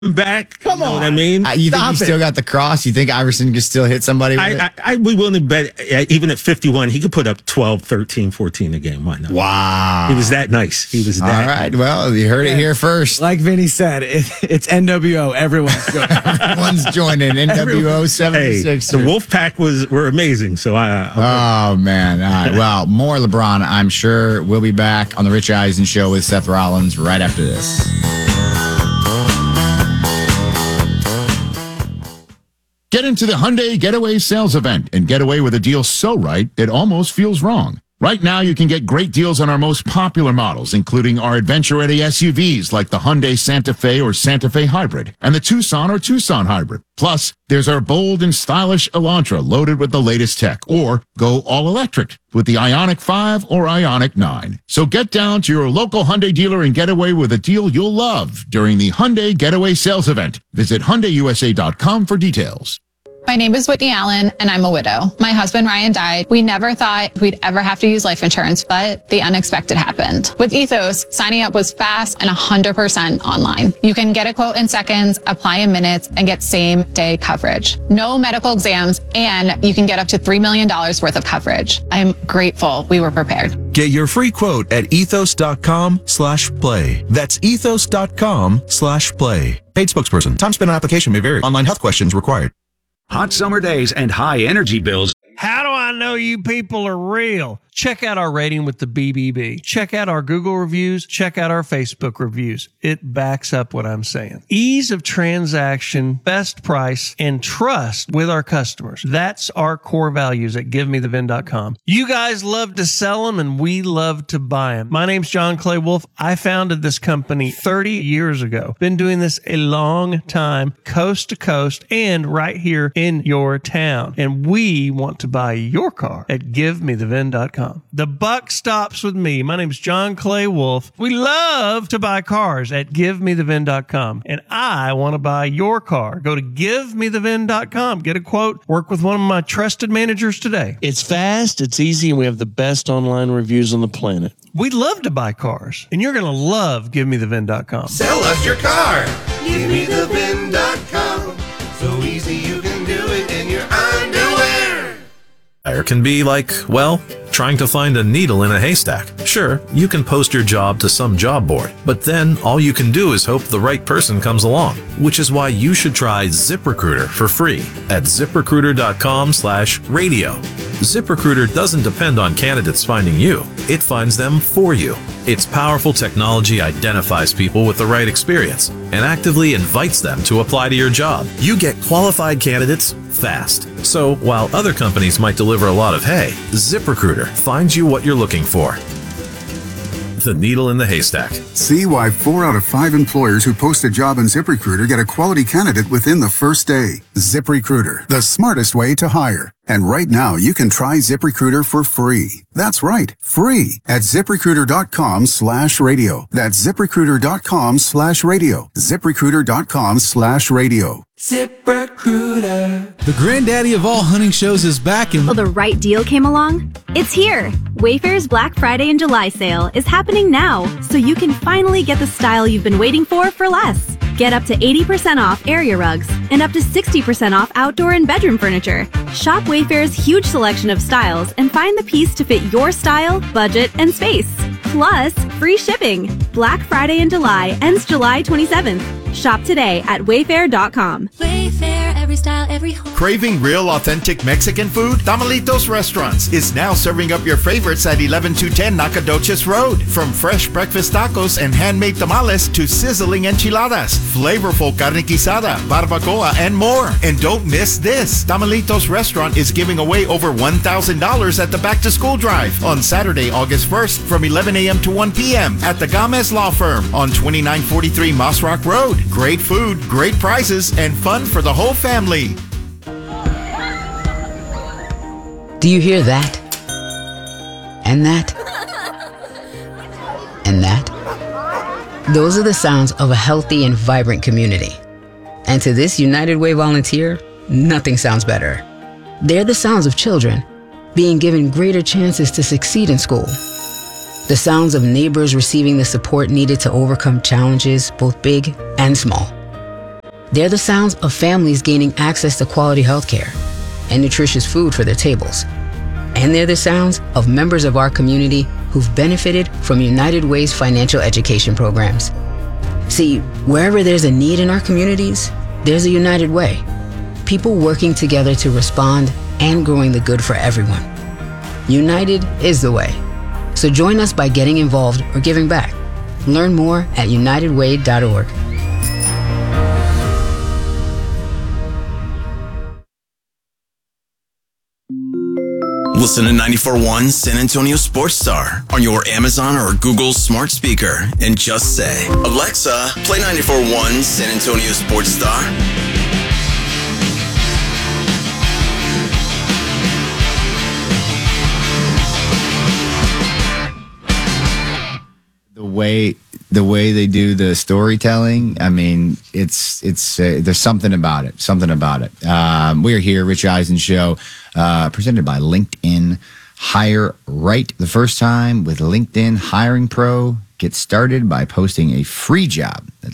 back. Come you know on. what I mean? You think he still got the cross? You think Iverson could still hit somebody with it? I would willing to bet, even at 51, he could put up 12, 13, 14 a game. Why not? Wow. He was that nice. He was that. All right. Well, you heard it here first. Like Vinny said, it's NWO. Everyone's going. Everyone's joining. NWO 76. Hey, the Wolfpack were amazing. So Oh, man. All right. Well, more LeBron, I'm sure. We'll be back on the Rich Eisen Show with Seth Rollins right after this. Get into the Hyundai Getaway Sales Event and get away with a deal so right, it almost feels wrong. Right now, you can get great deals on our most popular models, including our adventure-ready SUVs like the Hyundai Santa Fe or Santa Fe Hybrid and the Tucson or Tucson Hybrid. Plus, there's our bold and stylish Elantra loaded with the latest tech, or go all-electric with the Ioniq 5 or Ioniq 9. So get down to your local Hyundai dealer and get away with a deal you'll love during the Hyundai Getaway Sales Event. Visit HyundaiUSA.com for details. My name is Whitney Allen, and I'm a widow. My husband, Ryan, died. We never thought we'd ever have to use life insurance, but the unexpected happened. With Ethos, signing up was fast and 100% online. You can get a quote in seconds, apply in minutes, and get same-day coverage. No medical exams, and you can get up to $3 million worth of coverage. I'm grateful we were prepared. Get your free quote at ethos.com/play. That's ethos.com/play. Paid spokesperson. Time spent on application may vary. Online health questions required. Hot summer days and high energy bills. How do I know you people are real? Check out our rating with the BBB. Check out our Google reviews. Check out our Facebook reviews. It backs up what I'm saying. Ease of transaction, best price, and trust with our customers. That's our core values at GiveMeTheVin.com. You guys love to sell them, and we love to buy them. My name's John Clay Wolf. I founded this company 30 years ago. Been doing this a long time, coast to coast, and right here in your town. And we want to buy your car at GiveMeTheVin.com. The buck stops with me. My name's John Clay Wolf. We love to buy cars at GiveMeTheVin.com. And I want to buy your car. Go to GiveMeTheVin.com. Get a quote. Work with one of my trusted managers today. It's fast, it's easy, and we have the best online reviews on the planet. We love to buy cars, and you're going to love GiveMeTheVin.com. Sell us your car. GiveMeTheVin.com. So easy you can do it in your underwear. It can be like, well, trying to find a needle in a haystack. Sure, you can post your job to some job board, but then all you can do is hope the right person comes along, which is why you should try ZipRecruiter for free at ZipRecruiter.com/radio. ZipRecruiter doesn't depend on candidates finding you. It finds them for you. Its powerful technology identifies people with the right experience and actively invites them to apply to your job. You get qualified candidates fast. So while other companies might deliver a lot of hay, ZipRecruiter finds you what you're looking for. The needle in the haystack. See why 4 out of 5 employers who post a job in ZipRecruiter get a quality candidate within the first day. ZipRecruiter, the smartest way to hire. And right now, you can try ZipRecruiter for free. That's right, free at ZipRecruiter.com/radio. That's ZipRecruiter.com/radio. ZipRecruiter.com/radio. ZipRecruiter. The granddaddy of all hunting shows is back and the right deal came along? It's here. Wayfair's Black Friday and July sale is happening now, so you can finally get the style you've been waiting for less. Get up to 80% off area rugs and up to 60% off outdoor and bedroom furniture. Shop Wayfair's huge selection of styles and find the piece to fit your style, budget, and space. Plus, free shipping. Black Friday in July ends July 27th. Shop today at Wayfair.com. Wayfair, every style, every home. Craving real authentic Mexican food? Tamalitos Restaurants is now serving up your favorites at 11210 Nacogdoches Road. From fresh breakfast tacos and handmade tamales to sizzling enchiladas, flavorful carne guisada, barbacoa, and more. And don't miss this. Tamalitos Restaurant is giving away over $1,000 at the Back to School Drive on Saturday, August 1st from 11 a.m. to 1 p.m. at the Gomez Law Firm on 2943 Moss Rock Road. Great food, great prices, and fun for the whole family. Do you hear that? And that? And that? Those are the sounds of a healthy and vibrant community. And to this United Way volunteer, nothing sounds better. They're the sounds of children being given greater chances to succeed in school. The sounds of neighbors receiving the support needed to overcome challenges, both big and small. They're the sounds of families gaining access to quality healthcare and nutritious food for their tables. And they're the sounds of members of our community who've benefited from United Way's financial education programs. See, wherever there's a need in our communities, there's a United Way. People working together to respond and growing the good for everyone. United is the way. So join us by getting involved or giving back. Learn more at unitedway.org. Listen to 94.1 San Antonio Sports Star on your Amazon or Google smart speaker and just say, Alexa, play 94.1 San Antonio Sports Star. The way they do the storytelling, I mean, it's there's something about it. We're here, Rich Eisen Show, presented by LinkedIn. Hire right the first time with LinkedIn Hiring Pro. Get started by posting a free job at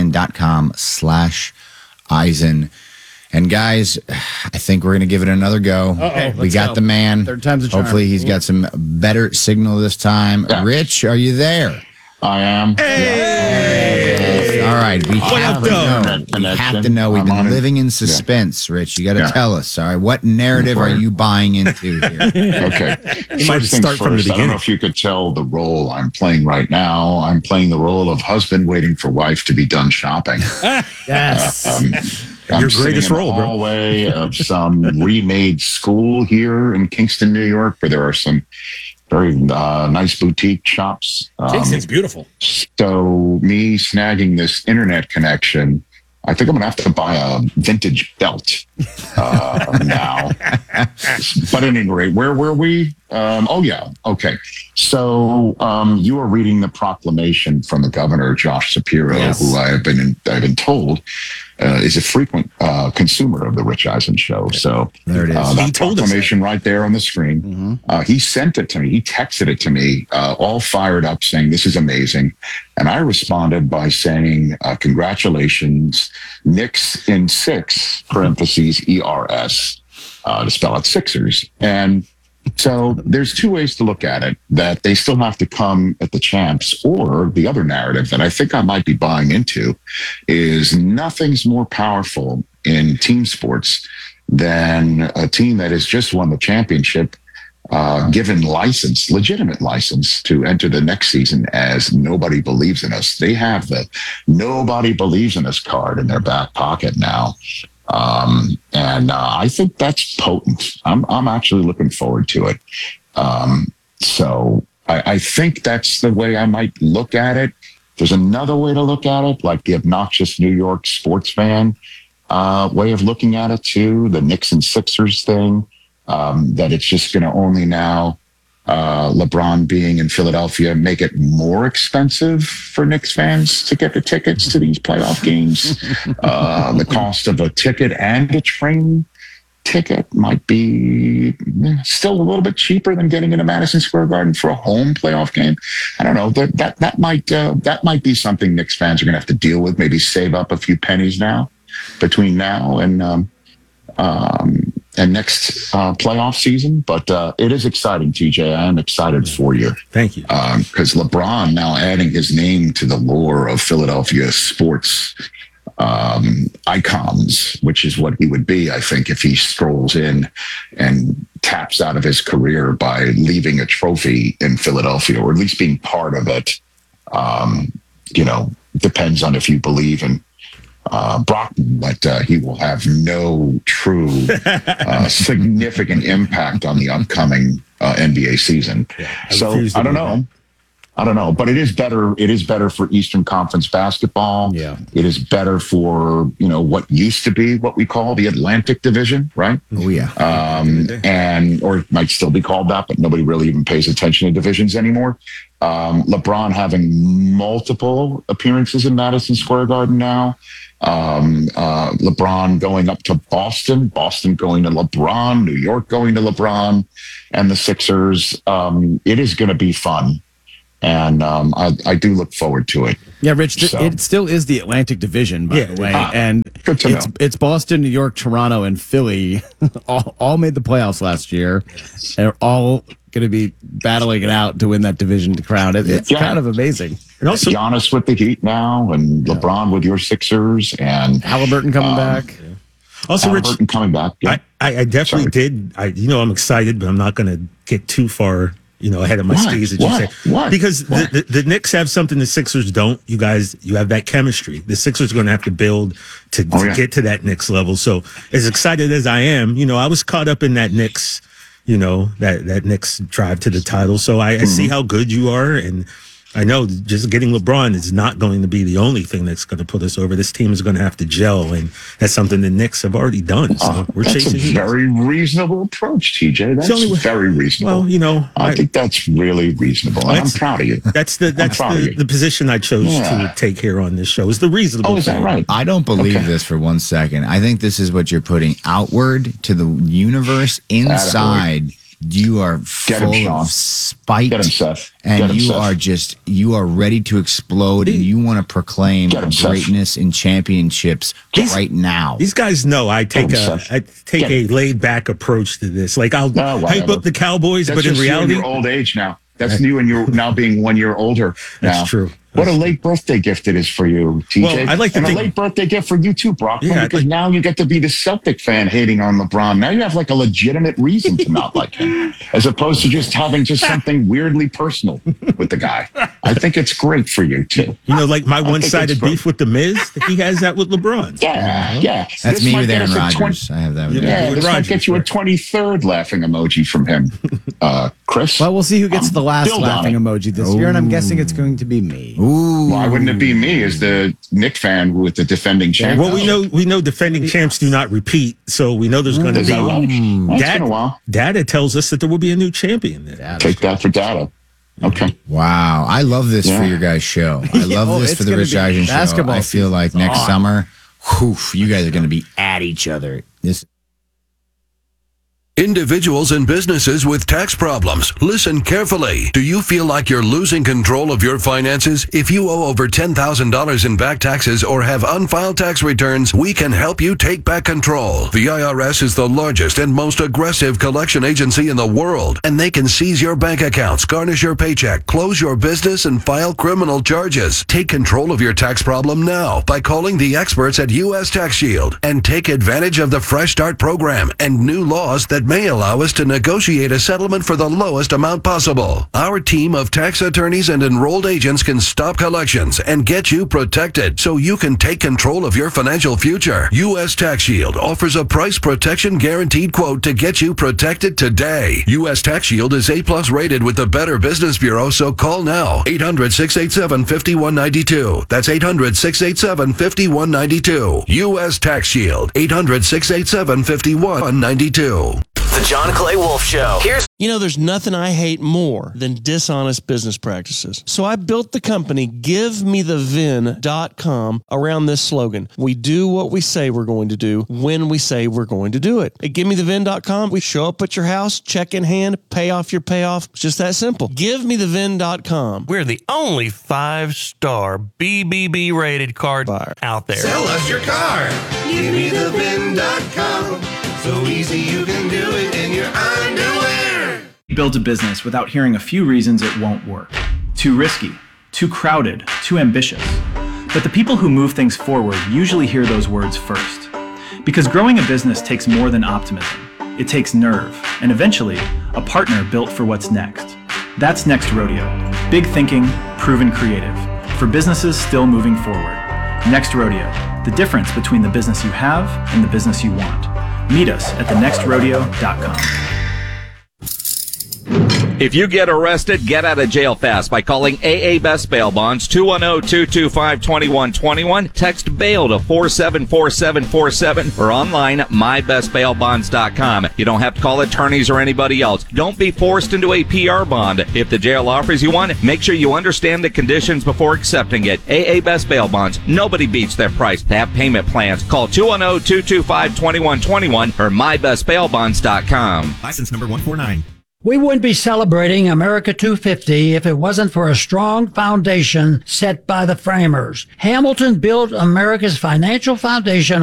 linkedin.com/Eisen. And guys, I think we're going to give it another go. We got the man. Third time's a charm. Hopefully he's got some better signal this time. Yeah. Rich, are you there? I am. Hey! All right. We have to know. We've been living in suspense, Rich. You got to tell us. All right. What narrative are you buying into here? Okay. First things first, I don't know if you could tell the role I'm playing right now. I'm playing the role of husband waiting for wife to be done shopping. Yes. Your greatest role, bro. Hallway of some remade school here in Kingston, New York, where there are some very nice boutique shops. Kingston's beautiful. So me snagging this internet connection, I think I'm going to have to buy a vintage belt now. But at any rate, where were we? Okay. So you are reading the proclamation from the governor, Josh Shapiro, who I've been told is a frequent consumer of the Rich Eisen Show. So there it is. That proclamation right there on the screen. He sent it to me. He texted it to me, all fired up, saying, "This is amazing." And I responded by saying, "Congratulations, Knicks in 6, parentheses ERS, to spell out Sixers." And so there's two ways to look at it, that they still have to come at the champs, or the other narrative that I think I might be buying into is nothing's more powerful in team sports than a team that has just won the championship, given legitimate license to enter the next season as nobody believes in us. They have the nobody believes in us card in their back pocket now. And I think that's potent. I'm actually looking forward to it. So I think that's the way I might look at it. There's another way to look at it, like the obnoxious New York sports fan way of looking at it too, the Knicks and Sixers thing, that it's just going to only now, LeBron being in Philadelphia, make it more expensive for Knicks fans to get the tickets to these playoff games. The cost of a ticket and a train ticket might be still a little bit cheaper than getting into Madison Square Garden for a home playoff game. I don't know. That might be something Knicks fans are going to have to deal with. Maybe save up a few pennies now between now and next playoff season. But it is exciting, TJ. I am excited for you. Thank you. Because LeBron now adding his name to the lore of Philadelphia sports icons, which is what he would be, I think, if he strolls in and taps out of his career by leaving a trophy in Philadelphia, or at least being part of it. Depends on if you believe in Brockton, but he will have no true significant impact on the upcoming NBA season. So I don't know, but it is better. It is better for Eastern Conference basketball. Yeah, it is better for what used to be what we call the Atlantic Division, right? Oh yeah, or it might still be called that, but nobody really even pays attention to divisions anymore. LeBron having multiple appearances in Madison Square Garden now. LeBron going up to Boston going to LeBron, New York going to LeBron, and the Sixers. It is going to be fun. And I do look forward to it. Yeah, Rich, it still is the Atlantic Division, by the way. And Good to know. It's Boston, New York, Toronto, and Philly. all made the playoffs last year. They're all going to be battling it out to win that division crown. It's kind of amazing. And also Giannis with the Heat now, and LeBron with your Sixers, and Halliburton coming back. Also, Halliburton Rich, coming back. Yeah. I definitely did. I'm excited, but I'm not going to get too far, ahead of my skis. Why? Because Why? The Knicks have something the Sixers don't. You guys, you have that chemistry. The Sixers are going to have to build to get to that Knicks level. So as excited as I am, I was caught up in that Knicks, that Knicks drive to the title. So I see how good you are, and I know just getting LeBron is not going to be the only thing that's going to put us over. This team is going to have to gel, and that's something the Knicks have already done. So we're that's chasing. a very reasonable approach, TJ. That's very reasonable. Well, I think that's really reasonable. And I'm proud of you. That's the position I chose to take here on this show. Is the reasonable. Oh, is that thing. right? I don't believe this for 1 second. I think this is what you're putting outward to the universe. Inside, you are full of spite. Get him, Seth. And you are ready to explode, and you want to proclaim greatness in championships right now. These guys know I take a laid back approach to this. Like I'll hype up the Cowboys, That's but in just you and reality, your old age now. That's you and you're now being 1 year older. That's true. What a late birthday gift it is for you, TJ. Well, I'd like to and think- a late birthday gift for you too, Brockman, because now you get to be the Celtic fan hating on LeBron. Now you have like a legitimate reason to not like him, as opposed to just having something weirdly personal with the guy. I think it's great for you too. Like my one-sided beef with the Miz, he has that with LeBron. Yeah. That's This me might with get Aaron us a Rodgers. I have that with Yeah, this might get you a 23rd laughing emoji from him, Chris. Well, we'll see who gets the last build on laughing it. emoji this year, and I'm guessing it's going to be me. Why wouldn't it be me as the Knick fan with the defending champ? Well, we know defending champs do not repeat, so we know there's going to Is that right? be. It's been a while. Data tells us that there will be a new champion. Take that for data. Okay. Wow. I love this for your guys' show. I love this for the Rich Eisen show. I feel like next summer, you guys are going to be at each other. Individuals and businesses with tax problems, listen carefully. Do you feel like you're losing control of your finances? If you owe over $10,000 in back taxes or have unfiled tax returns, we can help you take back control. The IRS is the largest and most aggressive collection agency in the world, and they can seize your bank accounts, garnish your paycheck, close your business, and file criminal charges. Take control of your tax problem now by calling the experts at U.S. Tax Shield and take advantage of the Fresh Start program and new laws that may allow us to negotiate a settlement for the lowest amount possible. Our team of tax attorneys and enrolled agents can stop collections and get you protected so you can take control of your financial future. U.S. Tax Shield offers a price protection guaranteed quote to get you protected today. U.S. Tax Shield is A+ rated with the Better Business Bureau, so call now. 800-687-5192. That's 800-687-5192. U.S. Tax Shield. 800-687-5192. The John Clay Wolf Show. There's nothing I hate more than dishonest business practices. So I built the company GiveMeTheVin.com around this slogan. We do what we say we're going to do when we say we're going to do it. At GiveMeTheVin.com, we show up at your house, check in hand, pay off your payoff. It's just that simple. GiveMeTheVin.com. We're the only 5-star BBB rated card buyer out there. Sell us your car. GiveMeTheVin.com. So easy you can do it in your underwear. Build a business without hearing a few reasons it won't work. Too risky, too crowded, too ambitious. But the people who move things forward usually hear those words first. Because growing a business takes more than optimism. It takes nerve, and eventually, a partner built for what's next. That's Next Rodeo. Big thinking, proven creative. For businesses still moving forward. Next Rodeo. The difference between the business you have and the business you want. Meet us at thenextrodeo.com. If you get arrested, get out of jail fast by calling AA Best Bail Bonds, 210-225-2121. Text BAIL to 474747 or online at mybestbailbonds.com. You don't have to call attorneys or anybody else. Don't be forced into a PR bond. If the jail offers you one, make sure you understand the conditions before accepting it. AA Best Bail Bonds. Nobody beats their price. To have payment plans, call 210-225-2121 or mybestbailbonds.com. License number 149. We wouldn't be celebrating America 250 if it wasn't for a strong foundation set by the framers. Hamilton built America's financial foundation